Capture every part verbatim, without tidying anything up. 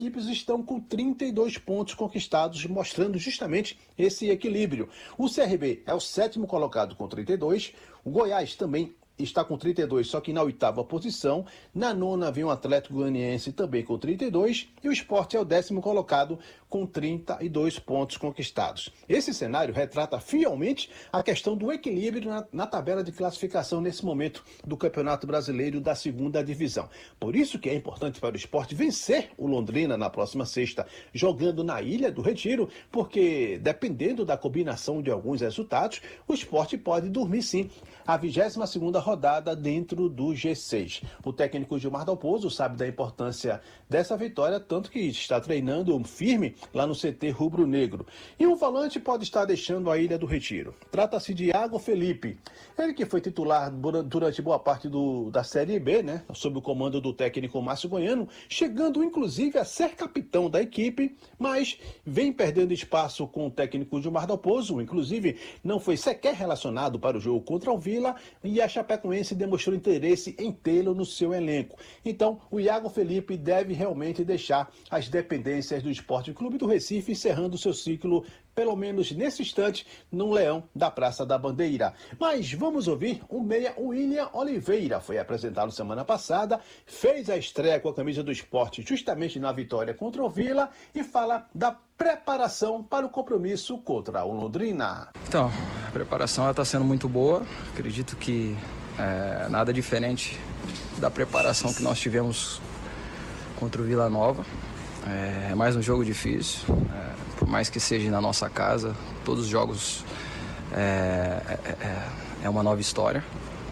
equipes estão com trinta e dois pontos conquistados, mostrando justamente esse equilíbrio. O C R B é o sétimo colocado com trinta e dois, o Goiás também está com trinta e dois, só que na oitava posição. Na nona vem o Atlético Goianiense também com trinta e dois e o Sport é o décimo colocado com trinta e dois pontos conquistados. Esse cenário retrata fielmente a questão do equilíbrio na, na tabela de classificação nesse momento do Campeonato Brasileiro da segunda divisão. Por isso que é importante para o Sport vencer o Londrina na próxima sexta, jogando na Ilha do Retiro, porque dependendo da combinação de alguns resultados, o Sport pode dormir sim a vigésima segunda rodada dentro do G seis. O técnico Gilmar Dalpozo sabe da importância dessa vitória, tanto que está treinando firme lá no C T rubro-negro. E um volante pode estar deixando a Ilha do Retiro. Trata-se de Iago Felipe. Ele que foi titular durante boa parte do, da Série B, né, sob o comando do técnico Márcio Goiano, chegando inclusive a ser capitão da equipe, mas vem perdendo espaço com o técnico Gilmar Dalpozo, inclusive não foi sequer relacionado para o jogo contra o Vila, e a Chapecoense demonstrou interesse em tê-lo no seu elenco. Então, o Iago Felipe deve realmente deixar as dependências do Esporte Clube do Recife, encerrando seu ciclo, pelo menos nesse instante, no Leão da Praça da Bandeira. Mas vamos ouvir o meia William Oliveira. Foi apresentado semana passada, fez a estreia com a camisa do Esporte justamente na vitória contra o Vila e fala da preparação para o compromisso contra o Londrina. Então, a preparação está sendo muito boa. Acredito que é, nada diferente da preparação que nós tivemos contra o Vila Nova. É mais um jogo difícil, é, por mais que seja na nossa casa, todos os jogos é, é, é uma nova história.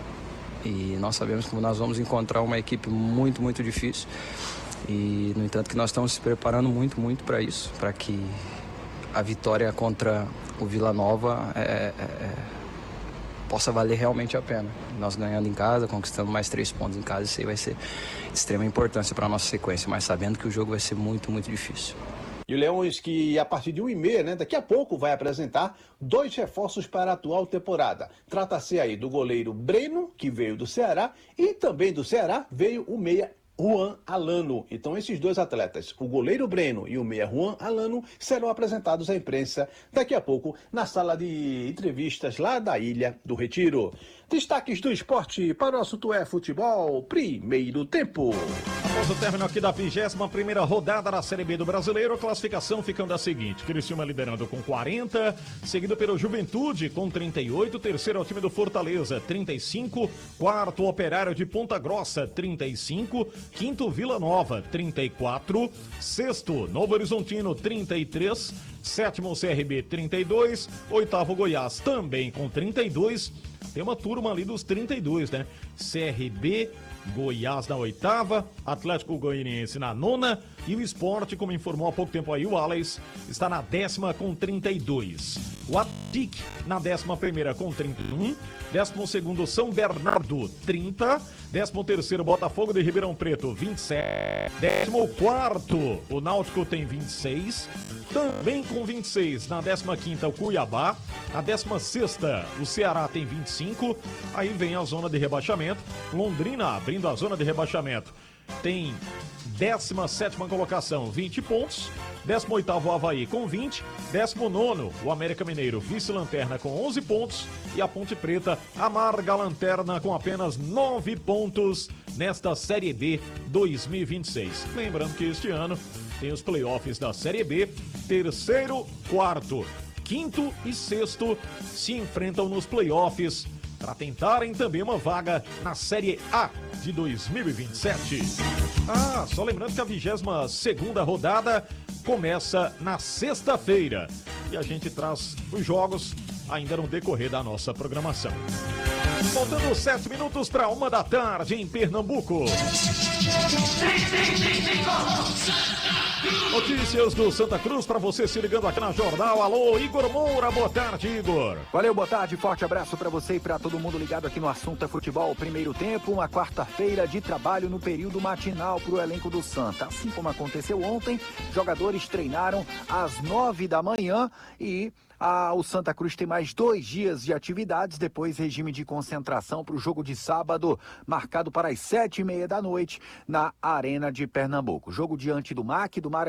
E nós sabemos que nós vamos encontrar uma equipe muito, muito difícil. E, no entanto, que nós estamos se preparando muito, muito para isso, para que a vitória contra o Vila Nova é, é, é, possa valer realmente a pena. Nós ganhando em casa, conquistando mais três pontos em casa, isso aí vai ser de extrema importância para a nossa sequência, mas sabendo que o jogo vai ser muito, muito difícil. E o Leões, que a partir de um e meia, né, daqui a pouco vai apresentar dois reforços para a atual temporada. Trata-se aí do goleiro Breno, que veio do Ceará, e também do Ceará veio o meia Juan Alano. Então esses dois atletas, o goleiro Breno e o meia Juan Alano, serão apresentados à imprensa daqui a pouco na sala de entrevistas lá da Ilha do Retiro. Destaques do esporte para o assunto é futebol, primeiro tempo. Após o término aqui da vigésima primeira rodada da Série B do Brasileiro, a classificação ficando a seguinte: Criciúma liderando com quarenta, seguido pelo Juventude com trinta e oito, terceiro é o time do Fortaleza, trinta e cinco, quarto Operário de Ponta Grossa, trinta e cinco, quinto Vila Nova, trinta e quatro, sexto Novo Horizontino, trinta e três, sétimo C R B, trinta e dois, oitavo Goiás também com trinta e dois, tem uma turma ali dos trinta e dois, né? C R B, Goiás na oitava, Atlético Goianiense na nona e o Sport, como informou há pouco tempo aí o Alex, está na décima com trinta e dois. O Atlético na décima primeira com trinta e um, décimo segundo São Bernardo, trinta, décimo terceiro Botafogo de Ribeirão Preto, vinte e sete, décimo quarto o Náutico tem vinte e seis, também com vinte e seis na décima quinta o Cuiabá, na décima sexta o Ceará tem vinte e cinco, aí vem a zona de rebaixamento, Londrina abrindo a zona de rebaixamento, tem décima sétima colocação, vinte pontos, décimo oitavo o Avaí com vinte, décimo nono o América Mineiro, vice-lanterna com onze pontos e a Ponte Preta amarga a lanterna com apenas nove pontos nesta Série B dois mil e vinte e seis. Lembrando que este ano tem os playoffs da Série B, terceiro, quarto, quinto e sexto se enfrentam nos playoffs para tentarem também uma vaga na Série A de dois mil e vinte e sete. Ah, só lembrando que a vigésima segunda rodada começa na sexta-feira e a gente traz os jogos ainda no decorrer da nossa programação. Faltando sete minutos para uma da tarde em Pernambuco. notícias do Santa Cruz para você se ligando aqui na Jornal. Alô, Igor Moura, boa tarde, Igor. Valeu, boa tarde, forte abraço para você e para todo mundo ligado aqui no Assunto é Futebol. Primeiro tempo, uma quarta-feira de trabalho no período matinal para o elenco do Santa. Assim como aconteceu ontem, jogadores treinaram às nove da manhã e Ah, o Santa Cruz tem mais dois dias de atividades, depois regime de concentração para o jogo de sábado, marcado para as sete e meia da noite, na Arena de Pernambuco. Jogo diante do M A C, do Mar